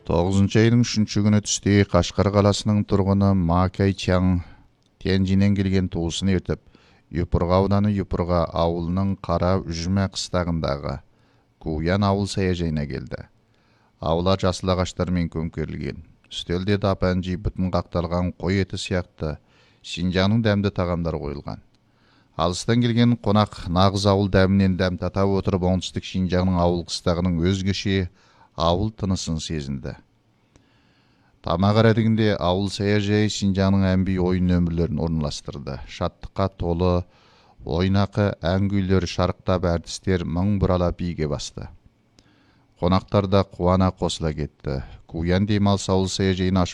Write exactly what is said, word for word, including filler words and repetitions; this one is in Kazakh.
тогузунчу айдын үчүнчү күнү түстө Кашкар каласынын тургуну Ма Кей Чаң Тянжинен келген туусун ертип, Юпурга ауданы Юпурга ауылынын Кара Үжмө кыстагындагы Куян ауыл саяжайына келди. Аула жасыл ағаштар менен көмкерилген. Үстөлдө тапанжи бүтүн какталган кой эти сыяктуу Шинжаңдын дәмді тағамдары коюлган. Алыстан келген конак нагыз ауыл дәминен дәм татап отуруп, оңтүстүк Шинжаңдын ауыл кыстагынын өзгөчө ауыл тынысын сезинди. Тамак арадыгинде ауыл саяжайы Шинжаңдын әмби оюн өмүрлөрүн орунлаштырды. Шаттыкка толуу ойнакы ән күйлөр шарктап, артисттер миң буралап бийге басты. Конактар да кубана косула кетти. Куян демалыс ауыл саяжайын